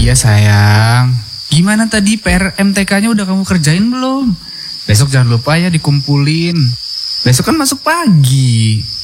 Iya sayang. Gimana tadi PR MTK-nya udah kamu kerjain belum? Besok jangan lupa ya dikumpulin. Besok kan masuk pagi.